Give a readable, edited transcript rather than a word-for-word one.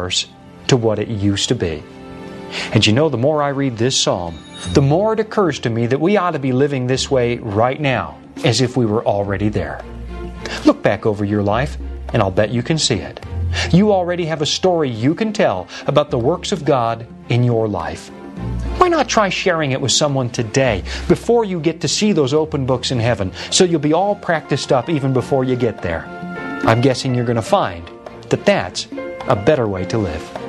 worse to what it used to be. And you know, the more I read this psalm, the more it occurs to me that we ought to be living this way right now, as if we were already there. Look back over your life, and I'll bet you can see it. You already have a story you can tell about the works of God in your life. Why not try sharing it with someone today before you get to see those open books in heaven, so you'll be all practiced up even before you get there? I'm guessing you're going to find that that's a better way to live.